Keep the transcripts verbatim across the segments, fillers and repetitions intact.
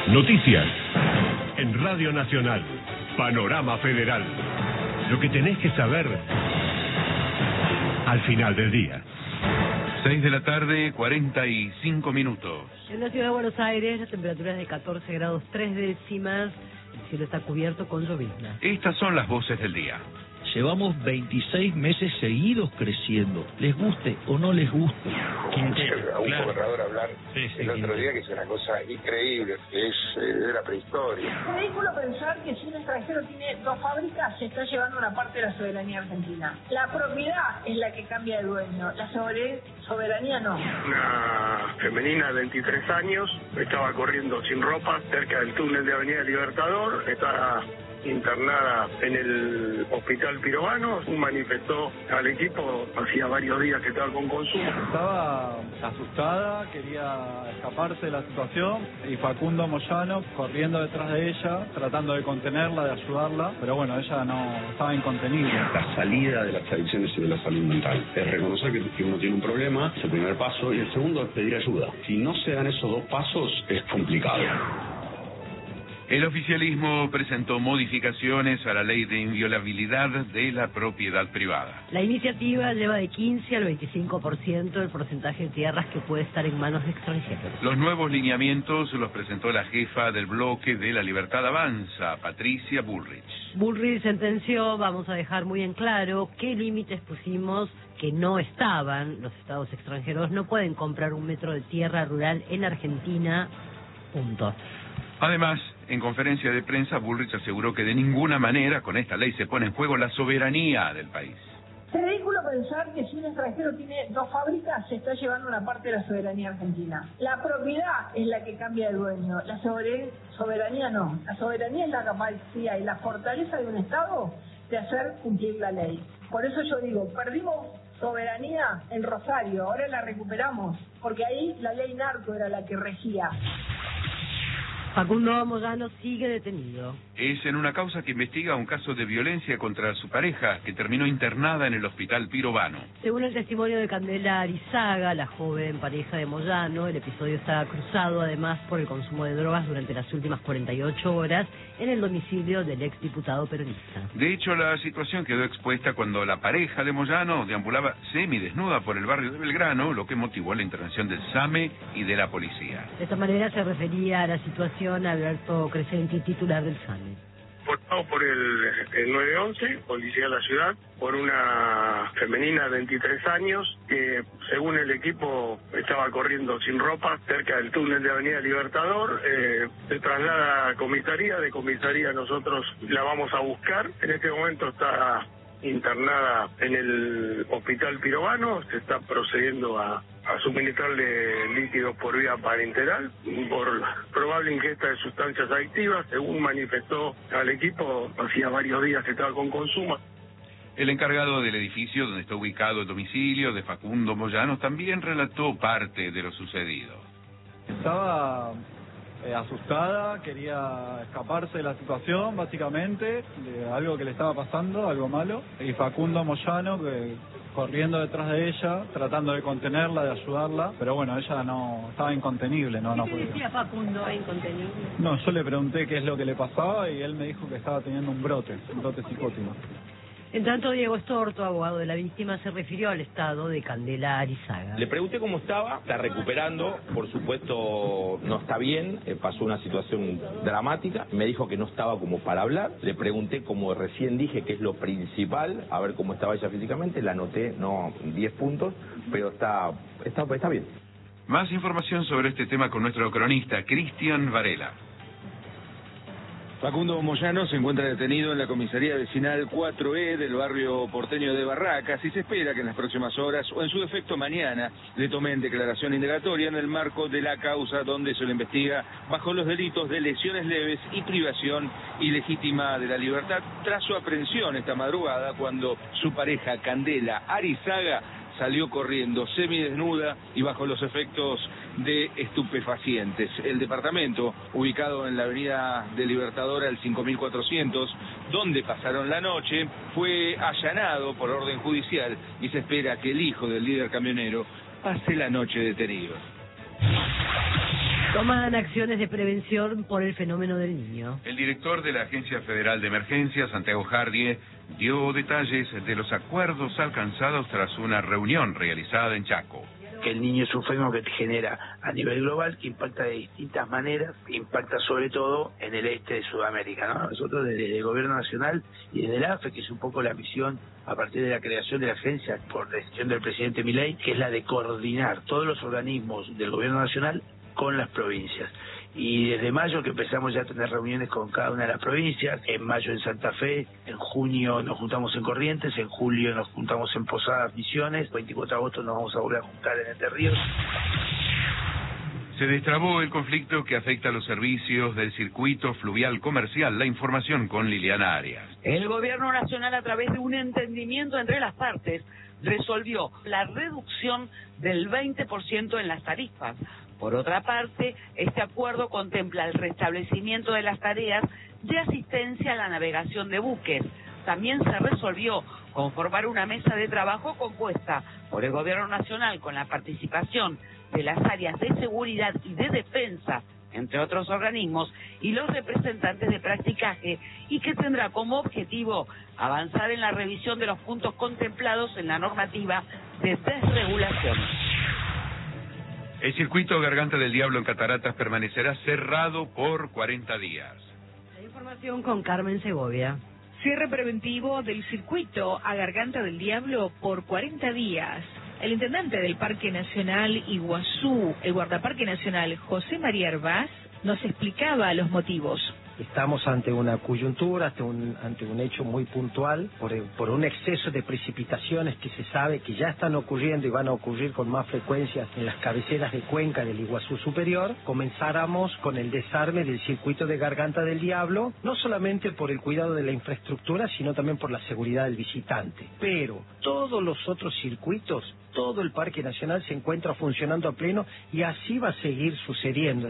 Noticias en Radio Nacional, Panorama Federal. Lo que tenés que saber al final del día. seis de la tarde, cuarenta y cinco minutos. En la ciudad de Buenos Aires, la temperatura es de catorce grados tres décimas. El cielo está cubierto con llovizna. Estas son las voces del día. Llevamos veintiséis meses seguidos creciendo, les guste o no les guste. Escuché a un Claro. gobernador hablar Sí, sí, el otro sí. día que es una cosa increíble, que es eh, de la prehistoria. Es ridículo pensar que si un extranjero tiene dos fábricas, se está llevando una parte de la soberanía argentina. La propiedad es la que cambia de dueño, la sobre- soberanía no. Una femenina de veintitrés años estaba corriendo sin ropa cerca del túnel de Avenida Libertador, está internada en el hospital Pirovano, manifestó al equipo, hacía varios días que estaba con consumo. Estaba asustada, quería escaparse de la situación y Facundo Moyano corriendo detrás de ella, tratando de contenerla, de ayudarla, pero bueno, ella no estaba incontenible. La salida de las adicciones y de la salud mental es reconocer que, que uno tiene un problema, es el primer paso, y el segundo es pedir ayuda. Si no se dan esos dos pasos, es complicado. El oficialismo presentó modificaciones a la ley de inviolabilidad de la propiedad privada. La iniciativa lleva de quince al veinticinco por ciento el porcentaje de tierras que puede estar en manos de extranjeros. Los nuevos lineamientos los presentó la jefa del bloque de La Libertad Avanza, Patricia Bullrich. Bullrich sentenció, vamos a dejar muy en claro qué límites pusimos que no estaban. Los estados extranjeros no pueden comprar un metro de tierra rural en Argentina, punto. Además, en conferencia de prensa, Bullrich aseguró que de ninguna manera con esta ley se pone en juego la soberanía del país. Es ridículo pensar que si un extranjero tiene dos fábricas, se está llevando una parte de la soberanía argentina. La propiedad es la que cambia de dueño, la sobre- soberanía no. La soberanía es la capacidad y la fortaleza de un Estado de hacer cumplir la ley. Por eso yo digo, perdimos soberanía en Rosario, ahora la recuperamos, porque ahí la ley narco era la que regía. Facundo Moyano sigue detenido. Es en una causa que investiga un caso de violencia contra su pareja, que terminó internada en el hospital Pirovano. Según el testimonio de Candela Arizaga, la joven pareja de Moyano, el episodio está cruzado además por el consumo de drogas durante las últimas cuarenta y ocho horas en el domicilio del exdiputado peronista. De hecho, la situación quedó expuesta cuando la pareja de Moyano deambulaba semidesnuda por el barrio de Belgrano, lo que motivó la intervención del SAME y de la policía. De esta manera se refería a la situación Alberto Crescenti, titular del SAME. Portado por el, el nueve once, policía de la ciudad, por una femenina de veintitrés años que, según el equipo, estaba corriendo sin ropa cerca del túnel de Avenida Libertador. Eh, se traslada a comisaría, de comisaría nosotros la vamos a buscar. En este momento está internada en el hospital Pirovano, se está procediendo a, a suministrarle líquidos por vía parenteral por probable ingesta de sustancias adictivas. Según manifestó al equipo, hacía varios días que estaba con consumo. El encargado del edificio donde está ubicado el domicilio de Facundo Moyano también relató parte de lo sucedido. Estaba eh, asustada, quería escaparse de la situación, básicamente, de algo que le estaba pasando, algo malo, y Facundo Moyano, que corriendo detrás de ella, tratando de contenerla, de ayudarla, pero bueno, ella no estaba incontenible, no, no ¿Qué podía. decía Facundo incontenible? No, yo le pregunté qué es lo que le pasaba y él me dijo que estaba teniendo un brote, un brote psicótico. En tanto, Diego Estorto, abogado de la víctima, se refirió al estado de Candela Arizaga. Le pregunté cómo estaba, está recuperando, por supuesto no está bien, eh, pasó una situación dramática, me dijo que no estaba como para hablar, le pregunté, como recién dije, qué es lo principal, a ver cómo estaba ella físicamente, la anoté, no diez puntos, pero está, está, está bien. Más información sobre este tema con nuestro cronista, Cristian Varela. Facundo Moyano se encuentra detenido en la comisaría vecinal cuatro E del barrio porteño de Barracas y se espera que en las próximas horas, o en su defecto mañana, le tomen declaración indagatoria en el marco de la causa donde se le investiga bajo los delitos de lesiones leves y privación ilegítima de la libertad tras su aprehensión esta madrugada cuando su pareja Candela Arizaga salió corriendo semidesnuda y bajo los efectos de estupefacientes. El departamento, ubicado en la avenida del Libertador al cinco mil cuatrocientos, donde pasaron la noche, fue allanado por orden judicial y se espera que el hijo del líder camionero pase la noche detenido. Toman acciones de prevención por el fenómeno del niño. El director de la Agencia Federal de Emergencias, Santiago Jardier, dio detalles de los acuerdos alcanzados tras una reunión realizada en Chaco. Que el niño es un fenómeno que te genera a nivel global, que impacta de distintas maneras, impacta sobre todo en el este de Sudamérica, ¿no? Nosotros desde el Gobierno Nacional y desde el A F E, que es un poco la misión a partir de la creación de la agencia por decisión del presidente Milei, que es la de coordinar todos los organismos del Gobierno Nacional con las provincias. Y desde mayo que empezamos ya a tener reuniones con cada una de las provincias, en mayo en Santa Fe, en junio nos juntamos en Corrientes, en julio nos juntamos en Posadas Misiones, veinticuatro de agosto nos vamos a volver a juntar en Entre Ríos. Se destrabó el conflicto que afecta a los servicios del circuito fluvial comercial. La información con Liliana Arias. El Gobierno Nacional, a través de un entendimiento entre las partes, resolvió la reducción del veinte por ciento en las tarifas. Por otra parte, este acuerdo contempla el restablecimiento de las tareas de asistencia a la navegación de buques. También se resolvió conformar una mesa de trabajo compuesta por el Gobierno Nacional con la participación de las áreas de seguridad y de defensa, entre otros organismos, y los representantes de practicaje, y que tendrá como objetivo avanzar en la revisión de los puntos contemplados en la normativa de desregulación. El circuito Garganta del Diablo en Cataratas permanecerá cerrado por cuarenta días. La información con Carmen Segovia. Cierre preventivo del circuito a Garganta del Diablo por cuarenta días. El intendente del Parque Nacional Iguazú, el guardaparque nacional José María Herbaz, nos explicaba los motivos. Estamos ante una coyuntura, ante un, ante un hecho muy puntual, por, el, por un exceso de precipitaciones que se sabe que ya están ocurriendo y van a ocurrir con más frecuencia en las cabeceras de cuenca del Iguazú Superior. Comenzáramos con el desarme del circuito de Garganta del Diablo, no solamente por el cuidado de la infraestructura, sino también por la seguridad del visitante. Pero todos los otros circuitos, todo el Parque Nacional se encuentra funcionando a pleno y así va a seguir sucediendo.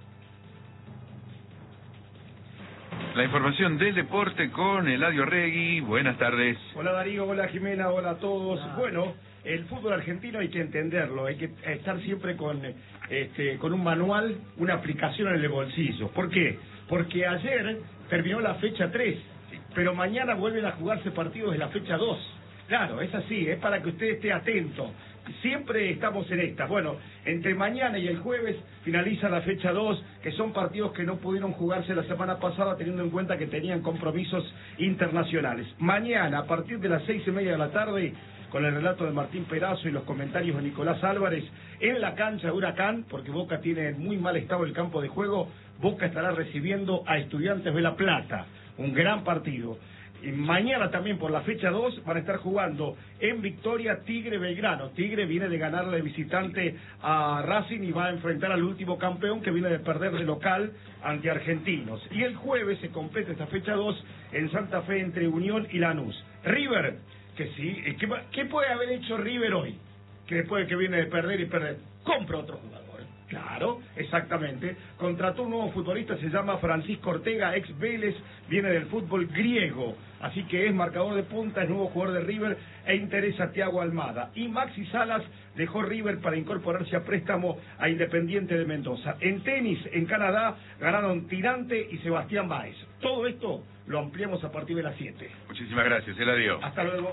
La información del deporte con Eladio Regui. Buenas tardes. Hola Darío, hola Jimena, hola a todos. Hola. Bueno, el fútbol argentino hay que entenderlo, hay que estar siempre con, este, con un manual, una aplicación en el bolsillo. ¿Por qué? Porque ayer terminó la fecha tres, pero mañana vuelven a jugarse partidos de la fecha dos. Claro, es así, es para que usted esté atento. Siempre estamos en esta. Bueno, entre mañana y el jueves finaliza la fecha dos, que son partidos que no pudieron jugarse la semana pasada teniendo en cuenta que tenían compromisos internacionales. Mañana, a partir de las seis y media de la tarde, con el relato de Martín Perazo y los comentarios de Nicolás Álvarez, en la cancha de Huracán, porque Boca tiene en muy mal estado el campo de juego, Boca estará recibiendo a Estudiantes de La Plata. Un gran partido. Y mañana también por la fecha dos van a estar jugando en Victoria Tigre Belgrano. Tigre viene de ganar de visitante a Racing y va a enfrentar al último campeón que viene de perder de local ante Argentinos. Y el jueves se completa esta fecha dos en Santa Fe entre Unión y Lanús. River, que sí, ¿qué, qué puede haber hecho River hoy? Que después de que viene de perder y perder, compra otro jugador. Claro, exactamente. Contrató un nuevo futbolista, se llama Francisco Ortega, ex Vélez, viene del fútbol griego. Así que es marcador de punta, es nuevo jugador de River e interesa a Thiago Almada. Y Maxi Salas dejó River para incorporarse a préstamo a Independiente de Mendoza. En tenis, en Canadá, ganaron Tirante y Sebastián Báez. Todo esto lo ampliamos a partir de las siete. Muchísimas gracias, Eladio. Hasta luego.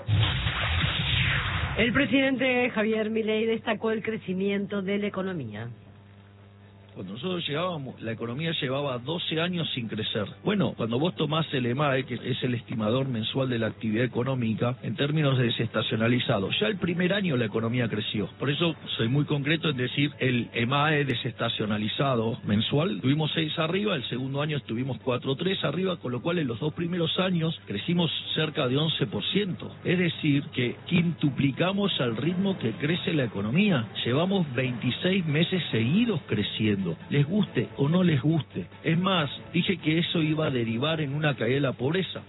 El presidente Javier Milei destacó el crecimiento de la economía. Cuando nosotros llegábamos, la economía llevaba doce años sin crecer. Bueno, cuando vos tomás el E M A E, que es el estimador mensual de la actividad económica, en términos desestacionalizados, ya el primer año la economía creció. Por eso soy muy concreto en decir el E M A E desestacionalizado mensual, tuvimos seis arriba, el segundo año estuvimos cuatro tres arriba, con lo cual en los dos primeros años crecimos cerca de once por ciento. Es decir, que quintuplicamos al ritmo que crece la economía. Llevamos veintiséis meses seguidos creciendo. Les guste o no les guste. Es más, dije que eso iba a derivar en una caída de la pobreza.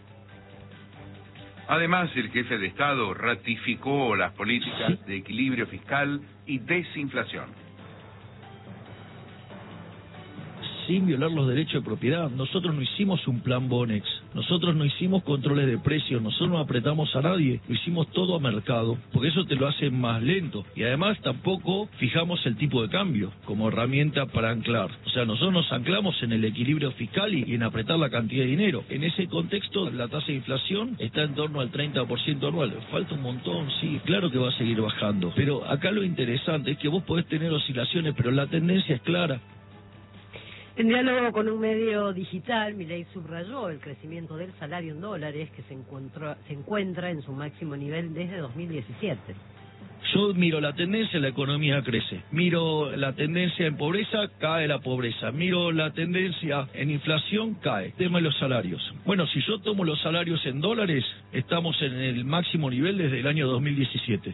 Además, el jefe de Estado ratificó las políticas de equilibrio fiscal y desinflación. sin violar los derechos de propiedad. Nosotros no hicimos un plan Bonex, nosotros no hicimos controles de precios, nosotros no apretamos a nadie, lo hicimos todo a mercado, porque eso te lo hace más lento. Y además tampoco fijamos el tipo de cambio como herramienta para anclar. O sea, nosotros nos anclamos en el equilibrio fiscal y en apretar la cantidad de dinero. En ese contexto, la tasa de inflación está en torno al treinta por ciento anual. Falta un montón, sí, claro que va a seguir bajando. Pero acá lo interesante es que vos podés tener oscilaciones, pero la tendencia es clara. En diálogo con un medio digital, Milei subrayó el crecimiento del salario en dólares que se, encontró, se encuentra en su máximo nivel desde dos mil diecisiete. Yo miro la tendencia, la economía crece. Miro la tendencia en pobreza, cae la pobreza. Miro la tendencia en inflación, cae. Tema de los salarios. Bueno, si yo tomo los salarios en dólares, estamos en el máximo nivel desde el año dos mil diecisiete.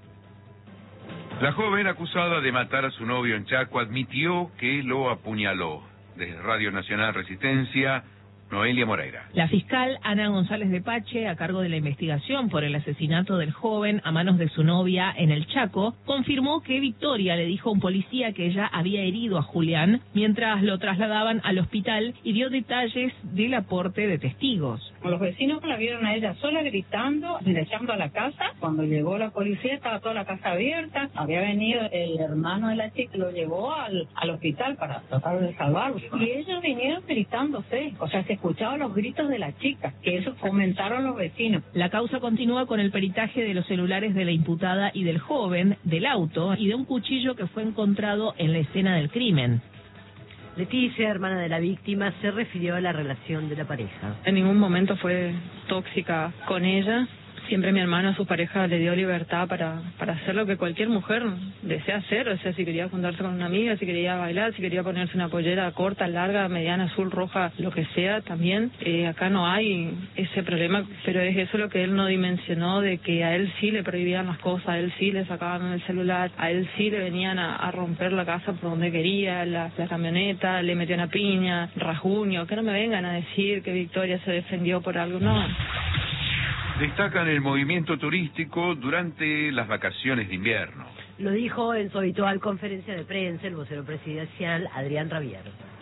La joven acusada de matar a su novio en Chaco admitió que lo apuñaló. Desde Radio Nacional Resistencia, Noelia Moreira. La fiscal Ana González de Pache, a cargo de la investigación por el asesinato del joven a manos de su novia en el Chaco, confirmó que Victoria le dijo a un policía que ella había herido a Julián mientras lo trasladaban al hospital y dio detalles del aporte de testigos. Los vecinos la vieron a ella sola gritando, echando a la casa. Cuando llegó la policía estaba toda la casa abierta. Había venido el hermano de la chica, lo llevó al, al hospital para tratar de salvarlo. Y ellos vinieron gritándose, o sea, se escuchaban los gritos de la chica, que eso comentaron los vecinos. La causa continúa con el peritaje de los celulares de la imputada y del joven, del auto y de un cuchillo que fue encontrado en la escena del crimen. Leticia, hermana de la víctima, se refirió a la relación de la pareja. En ningún momento fue tóxica con ella. Siempre mi hermano a su pareja le dio libertad para, para hacer lo que cualquier mujer desea hacer. O sea, si quería juntarse con una amiga, si quería bailar, si quería ponerse una pollera corta, larga, mediana, azul, roja, lo que sea también. Eh, acá no hay ese problema, pero es eso lo que él no dimensionó, de que a él sí le prohibían las cosas, a él sí le sacaban el celular, a él sí le venían a, a romper la casa por donde quería, la, la camioneta, le metían a piña, rasguño. Que no me vengan a decir que Victoria se defendió por algo, no. Destacan el movimiento turístico durante las vacaciones de invierno. Lo dijo en su habitual conferencia de prensa el vocero presidencial Adrián Rabier.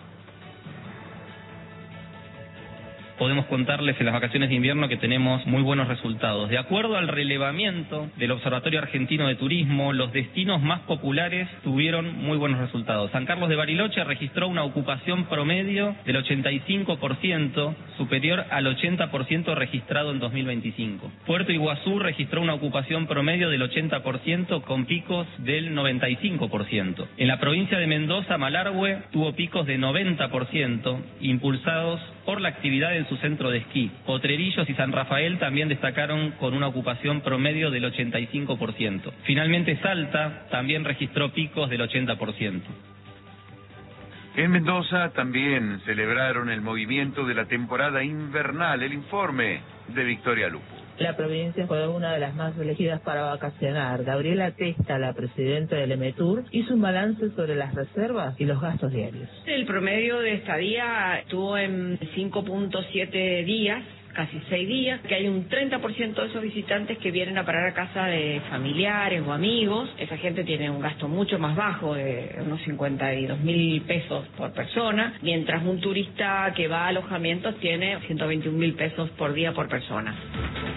Podemos contarles en las vacaciones de invierno que tenemos muy buenos resultados. De acuerdo al relevamiento del Observatorio Argentino de Turismo, los destinos más populares tuvieron muy buenos resultados. San Carlos de Bariloche registró una ocupación promedio del ochenta y cinco por ciento, superior al ochenta por ciento registrado en dos mil veinticinco. Puerto Iguazú registró una ocupación promedio del ochenta por ciento con picos del noventa y cinco por ciento. En la provincia de Mendoza, Malargüe tuvo picos de noventa por ciento, impulsados por la actividad en su centro de esquí. Potrerillos y San Rafael también destacaron con una ocupación promedio del ochenta y cinco por ciento. Finalmente Salta también registró picos del ochenta por ciento. En Mendoza también celebraron el movimiento de la temporada invernal. El informe de Victoria Lupo. La provincia fue una de las más elegidas para vacacionar. Gabriela Testa, la presidenta del EMETUR, hizo un balance sobre las reservas y los gastos diarios. El promedio de estadía estuvo en cinco punto siete días, casi seis días, que hay un treinta por ciento de esos visitantes que vienen a parar a casa de familiares o amigos. Esa gente tiene un gasto mucho más bajo, de unos cincuenta y dos mil pesos por persona, mientras un turista que va a alojamientos tiene ciento veintiún mil pesos por día por persona.